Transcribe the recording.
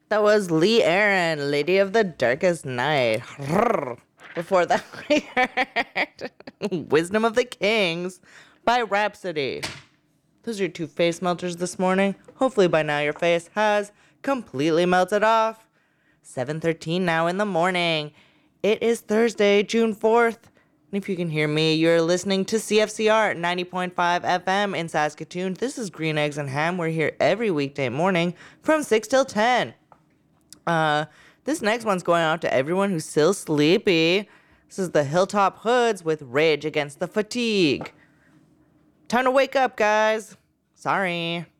That was Lee Aaron, Lady of the Darkest Night. Before that, we heard Wisdom of the Kings by Rhapsody. Those are your two face melters this morning. Hopefully by now your face has completely melted off. 7:13 now in the morning. It is Thursday, June 4th. And if you can hear me, you're listening to CFCR 90.5 FM in Saskatoon. This is Green Eggs and Ham. We're here every weekday morning from 6 till 10. This next one's going out to everyone who's still sleepy. This is the Hilltop Hoods with Rage Against the Fatigue. Time to wake up, guys. Sorry.